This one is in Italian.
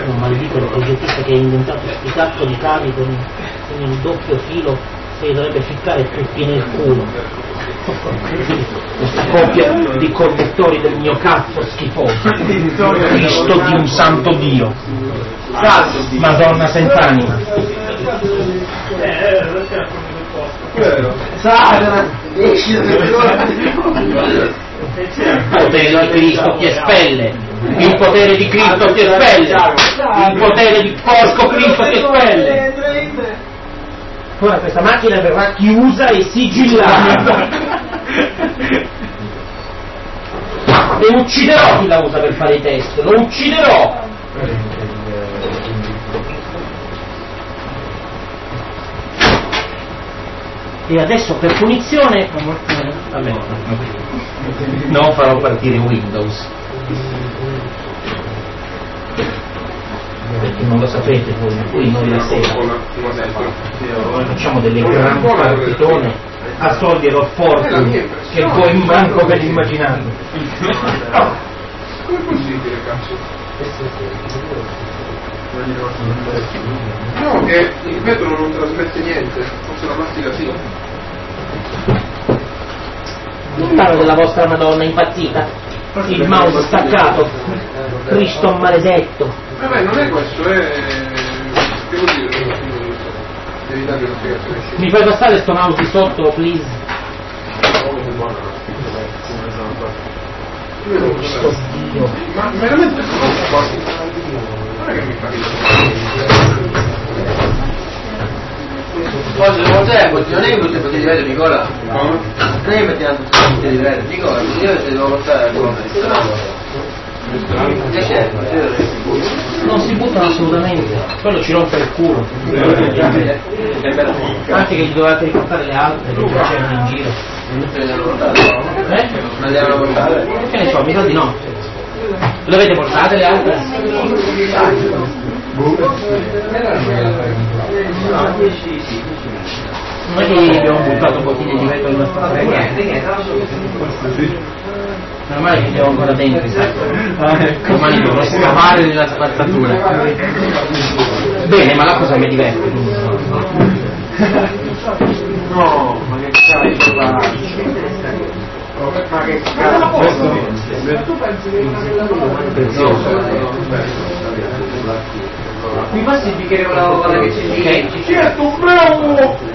non maledico il progettista che ha inventato questi cazzo di cavi con il doppio filo, se li dovrebbe ficcare tutti nel culo. Questa coppia di connettori del mio cazzo schifoso. Cristo di un santo Dio. Madonna senza anima. Il potere di Cristo ti espelle. Il potere di Cristo ti espelle. Il potere di porco Cristo ti espelle. Ora questa macchina verrà chiusa e sigillata. E ucciderò chi la usa per fare i test. Lo ucciderò. E adesso per punizione vabbè, non farò partire Windows, perché non lo sapete voi noi la sera facciamo delle gran partitone a soldi e lo fortune che poi manco per immaginare. Come è possibile, cazzo? No, che il vetro non trasmette niente, forse la plastica sì. Non parlo della vostra Madonna impazzita, il mouse staccato, Cristo maledetto. Vabbè, non è questo, è... che vuol dire? Devi dargli una spiegazione. Mi fai passare sto mouse di sotto, please? Cristo Dio. Ma veramente non è che mi capisco. Cos'è? Non è che tutti i poteri di vetro, Nicola? Non è che mettiamo tutti i poteri di vetro, Nicola, io se devo portare Non si buttano assolutamente, quello ci rompe il culo. Anche che gli dovevate riportare le altre che c'erano in giro. Non le devono portare? Che ne so, mi sa di no. Le avete portate le altre? Non è che ieri abbiamo buttato bottiglie di vetro in una strada? Meno male che abbiamo ancora dentro, domani dovrò scavare nella spazzatura. Bene, ma la cosa mi diverte. No, ma che cazzo fa? Ma che cazzo? Tu pensi che è prezioso? Mi passi il bicchiere con la che c'è lì? Certo, bravo!